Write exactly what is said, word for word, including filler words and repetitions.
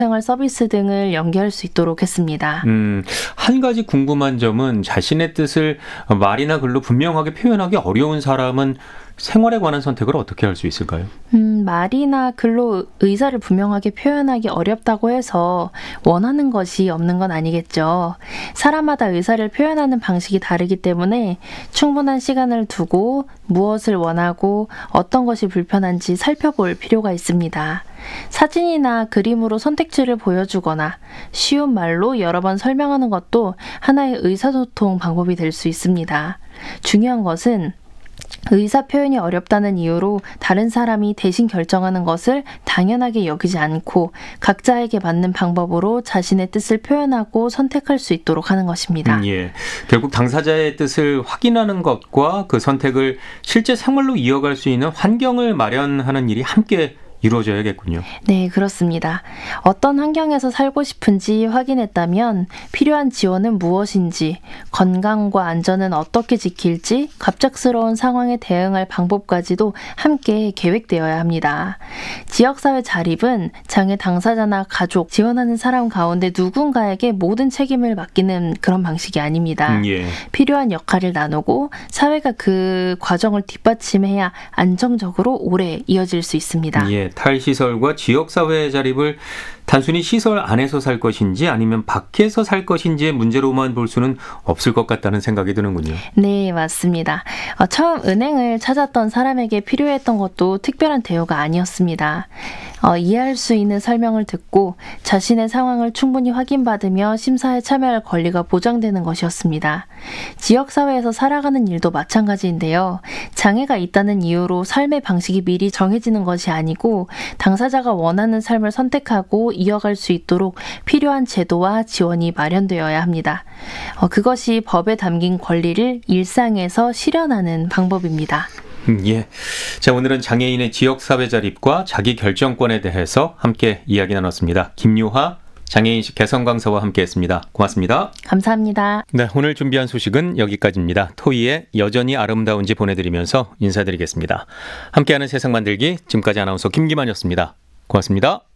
생활 서비스 등을 연계할 수 있도록 했습니다. 음, 한 가지 궁금한 점은 자신의 뜻을 말이나 글로 분명하게 표현하기 어려운 사람은 생활에 관한 선택을 어떻게 할 수 있을까요? 음, 말이나 글로 의사를 분명하게 표현하기 어렵다고 해서 원하는 것이 없는 건 아니겠죠. 사람마다 의사를 표현하는 방식이 다르기 때문에 충분한 시간을 두고 무엇을 원하고 어떤 것이 불편한지 살펴볼 필요가 있습니다. 사진이나 그림으로 선택지를 보여주거나 쉬운 말로 여러 번 설명하는 것도 하나의 의사소통 방법이 될 수 있습니다. 중요한 것은 의사 표현이 어렵다는 이유로 다른 사람이 대신 결정하는 것을 당연하게 여기지 않고 각자에게 맞는 방법으로 자신의 뜻을 표현하고 선택할 수 있도록 하는 것입니다. 음, 예. 결국 당사자의 뜻을 확인하는 것과 그 선택을 실제 생활로 이어갈 수 있는 환경을 마련하는 일이 함께 이루어져야겠군요. 네, 그렇습니다. 어떤 환경에서 살고 싶은지 확인했다면 필요한 지원은 무엇인지, 건강과 안전은 어떻게 지킬지, 갑작스러운 상황에 대응할 방법까지도 함께 계획되어야 합니다. 지역사회 자립은 장애 당사자나 가족, 지원하는 사람 가운데 누군가에게 모든 책임을 맡기는 그런 방식이 아닙니다. 음, 예. 필요한 역할을 나누고 사회가 그 과정을 뒷받침해야 안정적으로 오래 이어질 수 있습니다. 예. 탈시설과 지역사회 자립을 단순히 시설 안에서 살 것인지 아니면 밖에서 살 것인지의 문제로만 볼 수는 없을 것 같다는 생각이 드는군요. 네, 맞습니다. 어, 처음 은행을 찾았던 사람에게 필요했던 것도 특별한 대우가 아니었습니다. 어, 이해할 수 있는 설명을 듣고 자신의 상황을 충분히 확인받으며 심사에 참여할 권리가 보장되는 것이었습니다. 지역사회에서 살아가는 일도 마찬가지인데요. 장애가 있다는 이유로 삶의 방식이 미리 정해지는 것이 아니고 당사자가 원하는 삶을 선택하고 이어갈 수 있도록 필요한 제도와 지원이 마련되어야 합니다. 어, 그것이 법에 담긴 권리를 일상에서 실현하는 방법입니다. 음, 예. 자, 오늘은 장애인의 지역사회 자립과 자기 결정권에 대해서 함께 이야기 나눴습니다. 김유하 장애인식 개선 강사와 함께했습니다. 고맙습니다. 감사합니다. 네, 오늘 준비한 소식은 여기까지입니다. 토이의 여전히 아름다운지 보내드리면서 인사드리겠습니다. 함께하는 세상 만들기 지금까지 아나운서 김기만이었습니다. 고맙습니다.